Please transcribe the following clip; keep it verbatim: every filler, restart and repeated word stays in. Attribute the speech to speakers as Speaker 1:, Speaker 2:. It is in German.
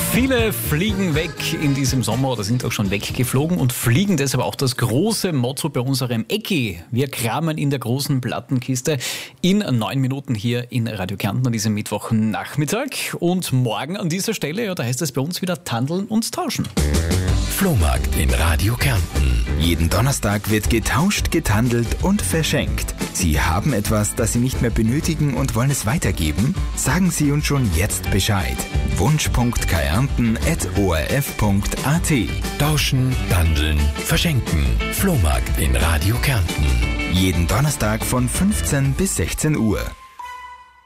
Speaker 1: Viele fliegen weg in diesem Sommer oder sind auch schon weggeflogen und fliegen deshalb auch das große Motto bei unserem Ecki. Wir kramen in der großen Plattenkiste in neun Minuten hier in Radio Kärnten an diesem Mittwochnachmittag. Und morgen an dieser Stelle, ja, da heißt es bei uns wieder Tandeln und Tauschen.
Speaker 2: Flohmarkt in Radio Kärnten. Jeden Donnerstag wird getauscht, getandelt und verschenkt. Sie haben etwas, das Sie nicht mehr benötigen und wollen es weitergeben? Sagen Sie uns schon jetzt Bescheid. wunsch punkt kärnten at o r f punkt a t. Tauschen, tandeln, verschenken. Flohmarkt in Radio Kärnten. Jeden Donnerstag von fünfzehn bis sechzehn Uhr.